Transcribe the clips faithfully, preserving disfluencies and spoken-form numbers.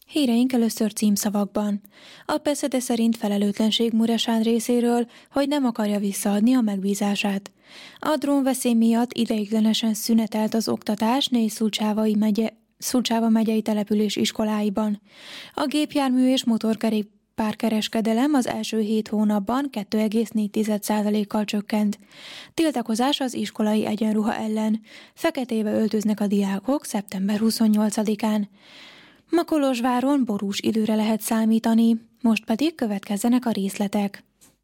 Híreink először címszavakban. A Beszéde szerint felelőtlenség Muresán részéről, hogy nem akarja visszaadni a megbízását. A drónveszély miatt ideiglenesen szünetelt az oktatás négy Szulcsávai megye, Szulcsáva megyei település iskoláiban. A gépjármű és motorkerék párkereskedelem az első hét hónapban kettő egész négy százalékkal csökkent. Tiltakozás az iskolai egyenruha ellen. Feketébe öltöznek a diákok szeptember huszonnyolcadikán. Ma Kolozsváron borús időre lehet számítani, most pedig következzenek a részletek.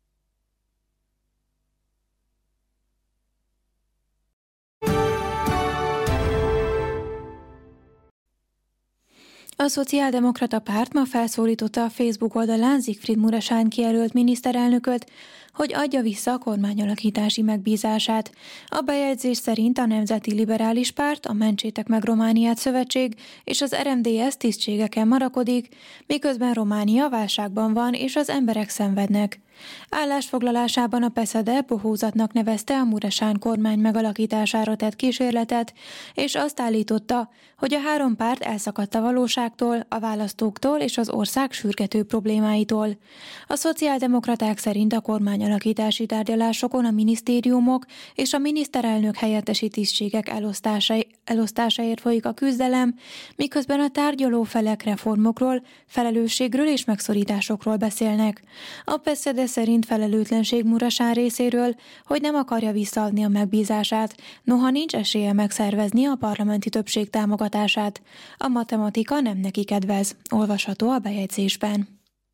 A Szociáldemokrata Párt ma felszólította a Facebook oldalán Siegfried Muresán kijelölt miniszterelnököt, hogy adja vissza a kormányalakítási megbízását. A bejegyzés szerint a Nemzeti Liberális Párt, a Mentsétek meg Romániát Szövetség és az er em dé es tisztségeken marakodik, miközben Románia válságban van és az emberek szenvednek. Állásfoglalásában a Beszéde bohózatnak nevezte a Muresán kormány megalakítására tett kísérletet, és azt állította, hogy a három párt elszakadt a valóságtól, a választóktól és az ország sürgető problémáitól. A szociáldemokraták szerint a kormányalakítási tárgyalásokon a minisztériumok és a miniszterelnök helyettesi tisztségek elosztásáért folyik a küzdelem, miközben a tárgyaló felek reformokról, felelősségről és megszorításokról beszélnek. A Beszéde szerint felelőtlenség Muresán részéről, hogy nem akarja visszaadni a megbízását, noha nincs esélye megszervezni a parlamenti többség támogatását. A matematika nem neki kedvez, olvasható a bejegyzésben.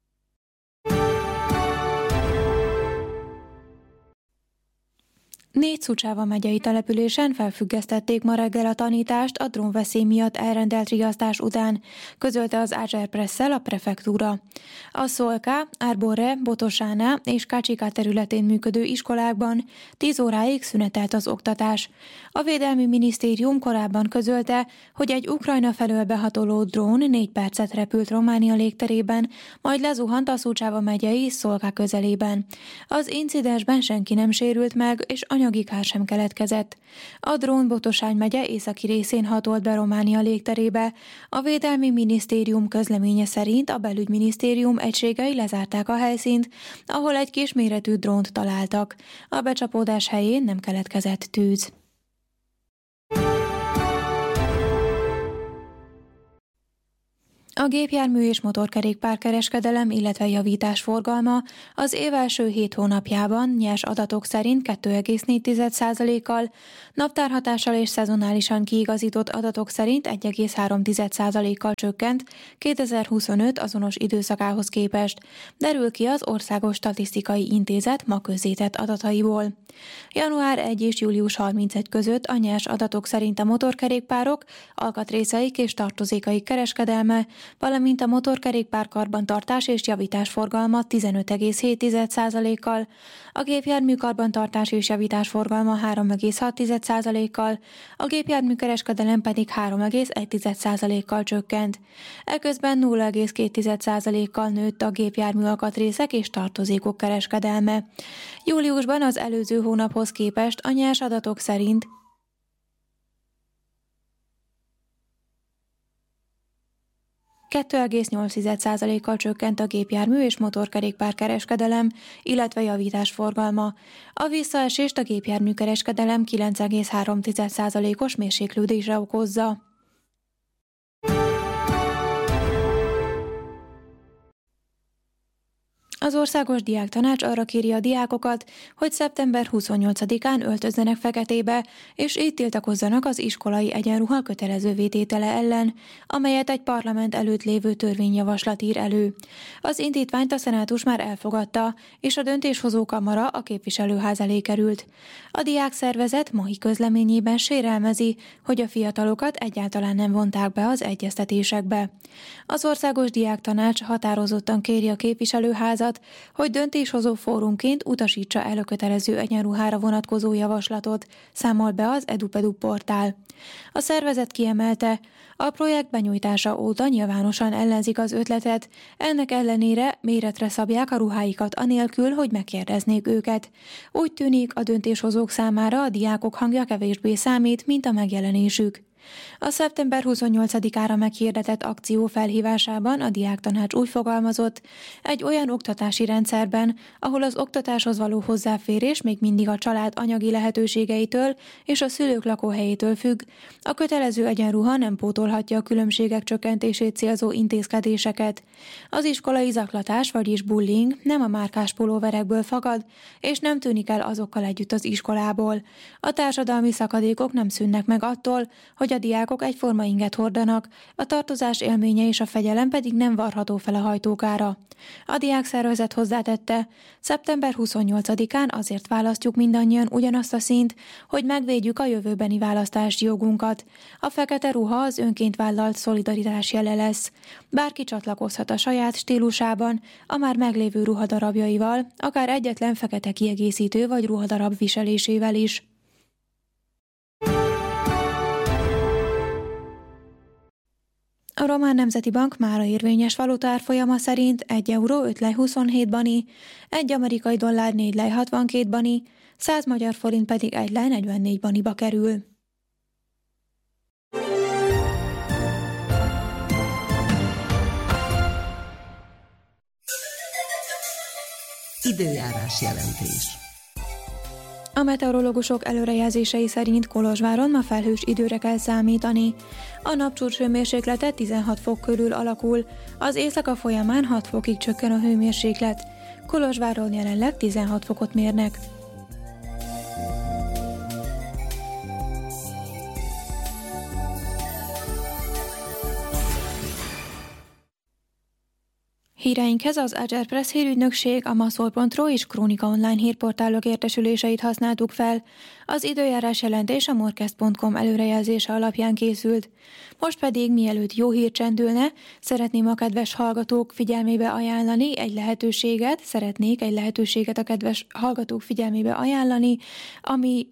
Négy Szulcsáva megyei településen felfüggesztették ma reggel a tanítást a drónveszély miatt elrendelt riasztás után, közölte az Ágyár-Presszel a prefektúra. A Szolká, Árborre, Botosáná és Kácsiká területén működő iskolákban tíz óráig szünetelt az oktatás. A Védelmi Minisztérium korábban közölte, hogy egy Ukrajna felől behatoló drón négy percet repült Románia légterében, majd lezuhant a Szulcsáva megyei Szolká közelében. Az incidensben senki nem sérült meg, és anyagi kár sem keletkezett. A drón Botosány megye északi részén hatolt be Románia légterébe. A Védelmi Minisztérium közleménye szerint a Belügyminisztérium egységei lezárták a helyszínt, ahol egy kisméretű drónt találtak. A becsapódás helyén nem keletkezett tűz. A gépjármű és motorkerékpárkereskedelem, illetve javítás forgalma az év első hét hónapjában nyers adatok szerint kettő egész négy százalékkal, naptárhatással és szezonálisan kiigazított adatok szerint egy egész három százalékkal csökkent kétezer-huszonöt azonos időszakához képest, derül ki az Országos Statisztikai Intézet ma közzétett adataiból. január elsejétől és július harmincegyedike között a nyers adatok szerint a motorkerékpárok, alkatrészeik és tartozékaik kereskedelme, valamint a motorkerékpár karbantartás és javítás forgalma tizenöt egész hét százalékkal, a gépjármű karbantartás és javítás forgalma három egész hat százalékkal, a gépjármű kereskedelem pedig három egész egy százalékkal csökkent. Eközben nulla egész két százalékkal nőtt a gépjármű alkatrészek és tartozékok kereskedelme. Júliusban az előző hónaphoz képest a nyers adatok szerint kettő egész nyolc százalékkal csökkent a gépjármű és motorkerékpár kereskedelem, illetve javítás forgalma. A visszaesést a gépjármű kereskedelem kilenc egész három százalékos mérséklődésre okozza. Az Országos Diáktanács arra kéri a diákokat, hogy szeptember huszonnyolcadikán öltözzenek feketébe, és így tiltakozzanak az iskolai egyenruha kötelezővé tétele ellen, amelyet egy parlament előtt lévő törvényjavaslat ír elő. Az indítványt a Szenátus már elfogadta, és a döntéshozó kamara a képviselőház elé került. A diákszervezet mai közleményében sérelmezi, hogy a fiatalokat egyáltalán nem vonták be az egyeztetésekbe. Az Országos Diáktanács határozottan kéri a képviselőházat, hogy döntéshozó fórumként utasítsa el a kötelező egyenruhára vonatkozó javaslatot, számol be az EduPedu portál. A szervezet kiemelte, a projekt benyújtása óta nyilvánosan ellenzik az ötletet, ennek ellenére méretre szabják a ruháikat anélkül, hogy megkérdeznék őket. Úgy tűnik, a döntéshozók számára a diákok hangja kevésbé számít, mint a megjelenésük. A szeptember huszonnyolcadikára meghirdetett akció felhívásában a diáktanács úgy fogalmazott, egy olyan oktatási rendszerben, ahol az oktatáshoz való hozzáférés még mindig a család anyagi lehetőségeitől és a szülők lakóhelyétől függ, a kötelező egyenruha nem pótolhatja a különbségek csökkentését célzó intézkedéseket. Az iskolai zaklatás, vagyis bullying nem a márkás pulóverekből fakad, és nem tűnik el azokkal együtt az iskolából. A társadalmi szakadékok nem szűnnek meg attól, hogy a diákok egyforma inget hordanak, a tartozás élménye és a fegyelem pedig nem varható fel a hajtókára. A diákszervezet hozzátette, szeptember huszonnyolcadikán azért választjuk mindannyian ugyanazt a színt, hogy megvédjük a jövőbeni választási jogunkat. A fekete ruha az önként vállalt szolidaritás jele lesz. Bárki csatlakozhat a saját stílusában, a már meglévő ruhadarabjaival, akár egyetlen fekete kiegészítő vagy ruhadarab viselésével is. A Román Nemzeti Bank mára érvényes valutárfolyama szerint egy euró öt lej huszonhét bani, egy amerikai dollár négy lej hatvankét bani, száz magyar forint pedig egy lej negyvennégy baniba kerül. Időjárás jelentés. A meteorológusok előrejelzései szerint Kolozsváron ma felhős időre kell számítani. A napcsúcs hőmérséklete tizenhat fok körül alakul, az éjszaka folyamán hat fokig csökken a hőmérséklet. Kolozsváron jelenleg tizenhat fokot mérnek. Híreinkhez az Agerpress hírügynökség, a maszol pont ro és Krónika Online hírportálok értesüléseit használtuk fel. Az időjárás jelentés a morkest pont com előrejelzése alapján készült. Most pedig, mielőtt jó hír csendülne, szeretném a kedves hallgatók figyelmébe ajánlani egy lehetőséget, szeretnék egy lehetőséget a kedves hallgatók figyelmébe ajánlani, ami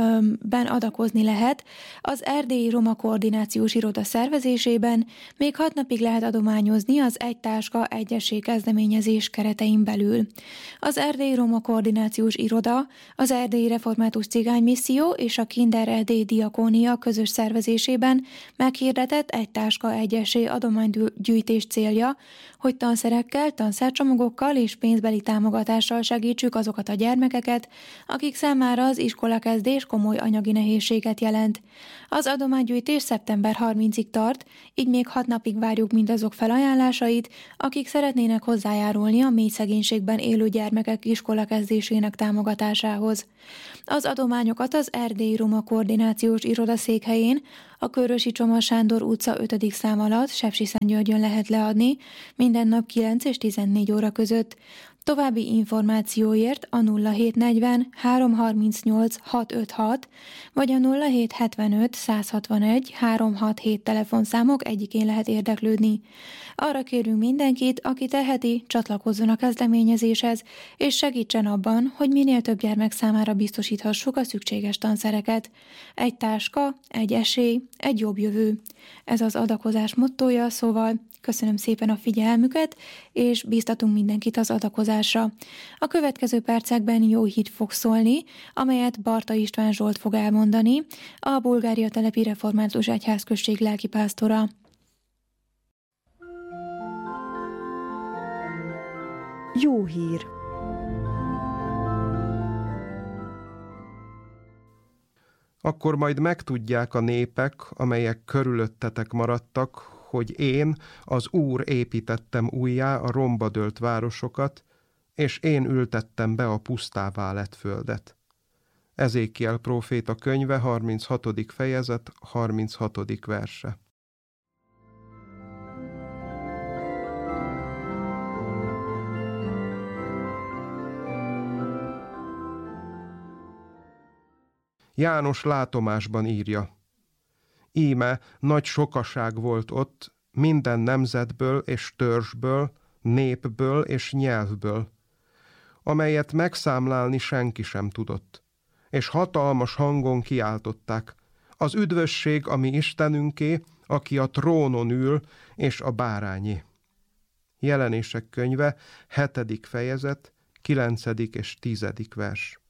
ben adakozni lehet. Az Erdélyi Roma Koordinációs Iroda szervezésében még hat napig lehet adományozni az Egy Táska, Egy Esély kezdeményezés keretein belül. Az Erdélyi Roma Koordinációs Iroda, az Erdélyi Református Cigány Misszió és a Kinder Erdély Diakónia közös szervezésében meghirdetett Egy Táska, Egy Esély adománygyűjtés célja, hogy tanszerekkel, tanszercsomagokkal és pénzbeli támogatással segítsük azokat a gyermekeket, akik számára az iskolakezdés komoly anyagi nehézséget jelent. Az adománygyűjtés szeptember harmincadikáig tart, így még hat napig várjuk mindazok felajánlásait, akik szeretnének hozzájárulni a mély szegénységben élő gyermekek iskolakezdésének támogatásához. Az adományokat az Erdélyi Roma Koordinációs Iroda székhelyén, a Körösi Csoma Sándor utca ötödik szám alatt Sepsiszentgyörgyön lehet leadni, minden nap kilenc és tizennégy óra között. További információért a nulla hét negyven háromszázharmincnyolc hatszázötvenhat vagy a nulla hét hetvenöt százhatvanegy háromszázhatvanhét telefonszámok egyikén lehet érdeklődni. Arra kérünk mindenkit, aki teheti, csatlakozzon a kezdeményezéshez, és segítsen abban, hogy minél több gyermek számára biztosíthassuk a szükséges tanszereket. Egy táska, egy esély, egy jobb jövő. Ez az adakozás mottója, szóval köszönöm szépen a figyelmüket, és bíztatunk mindenkit az adakozásra. A következő percekben jó hír fog szólni, amelyet Barta István Zsolt fog elmondani, a Bulgária Telepi Református Egyházközség lelkipásztora. Jó hír! Akkor majd megtudják a népek, amelyek körülöttetek maradtak, hogy én, az Úr építettem újjá a romba dőlt városokat, és én ültettem be a pusztává lett földet. Ezékiel próféta könyve, harminchatodik fejezet, harminchatodik verse. János látomásban írja: Íme nagy sokaság volt ott, minden nemzetből és törzsből, népből és nyelvből, amelyet megszámlálni senki sem tudott, és hatalmas hangon kiáltották: az üdvösség a mi Istenünké, aki a trónon ül, és a bárányé. Jelenések könyve, hetedik fejezet, kilencedik és tizedik vers.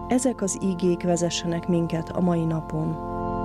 Ezek az ígék vezessenek minket a mai napon.